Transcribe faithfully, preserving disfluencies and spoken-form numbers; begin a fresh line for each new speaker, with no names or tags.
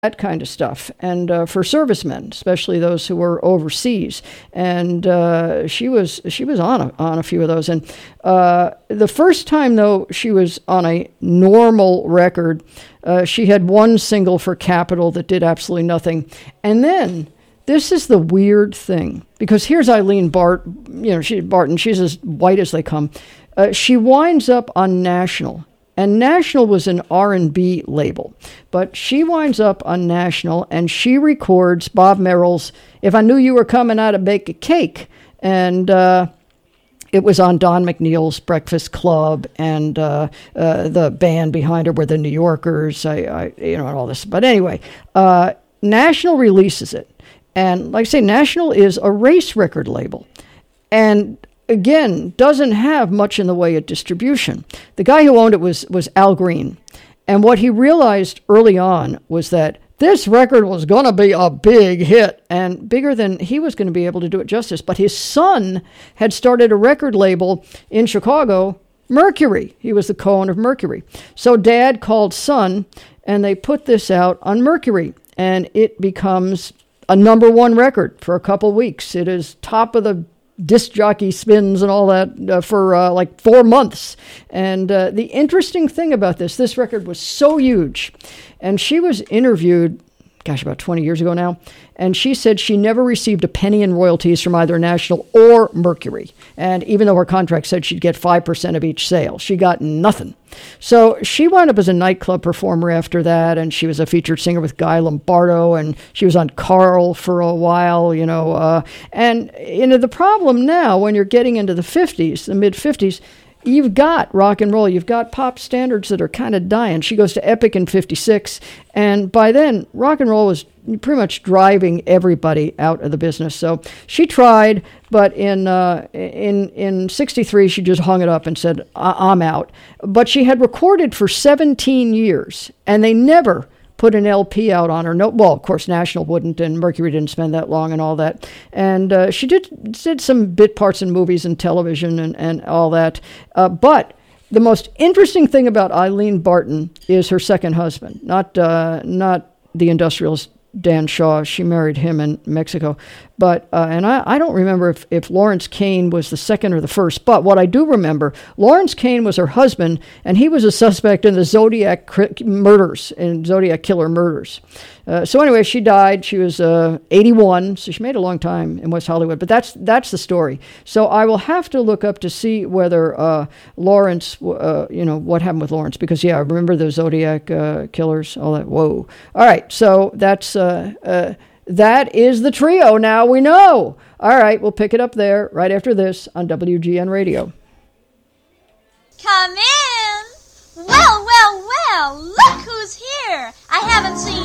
that kind of stuff, and uh, for servicemen, especially those who were overseas. And uh, she was she was on a, on a few of those. And uh, the first time, though, she was on a normal record, uh, she had one single for Capitol that did absolutely nothing. And then, this is the weird thing, because here's Eileen Bart, you know, she Barton, she's as white as they come. Uh, she winds up on National. And National was an R and B label, but she winds up on National, and she records Bob Merrill's "If I Knew You Were Coming, I'd Bake a Cake," and uh, it was on Don McNeil's Breakfast Club, and uh, uh, the band behind her were the New Yorkers, I, I you know, and all this. But anyway, uh, National releases it, and like I say, National is a race record label, and again, doesn't have much in the way of distribution. The guy who owned it was was Al Green. And what he realized early on was that this record was going to be a big hit, and bigger than he was going to be able to do it justice. But his son had started a record label in Chicago, Mercury. He was the co-owner of Mercury. So Dad called son, and they put this out on Mercury, and it becomes a number one record for a couple weeks. It is top of the disc jockey spins and all that uh, for uh, like four months. And uh, the interesting thing about this, this record was so huge. And she was interviewed, gosh, about twenty years ago now. And she said she never received a penny in royalties from either National or Mercury. And even though her contract said she'd get five percent of each sale, she got nothing. So she wound up as a nightclub performer after that, and she was a featured singer with Guy Lombardo, and she was on Carl for a while, you know. Uh, and you know the problem now, when you're getting into the fifties, the mid-fifties, you've got rock and roll, you've got pop standards that are kind of dying. She goes to Epic in fifty-six, and by then, rock and roll was pretty much driving everybody out of the business. So she tried, but in uh, in in sixty-three, she just hung it up and said, I- I'm out. But she had recorded for seventeen years, and they never put an L P out on her. No, well, of course, National wouldn't, and Mercury didn't spend that long and all that. And uh, she did did some bit parts in movies and television and, and all that. Uh, but the most interesting thing about Eileen Barton is her second husband, not uh, not the industrialist Dan Shaw. She married him in Mexico. But, uh, and I, I don't remember if, if Lawrence Kane was the second or the first, but what I do remember, Lawrence Kane was her husband, and he was a suspect in the Zodiac cri- murders, in Zodiac killer murders. Uh, so anyway, she died. She was uh, eighty-one, so she made a long time in West Hollywood. But that's that's the story. So I will have to look up to see whether uh, Lawrence, uh, you know, what happened with Lawrence. Because, yeah, I remember the Zodiac uh, killers, all that. Whoa. All right, so that's... Uh, uh, That is the trio. Now we know. All right, we'll pick it up there right after this on W G N Radio.
Come in. Well, well, well, look who's here. I haven't seen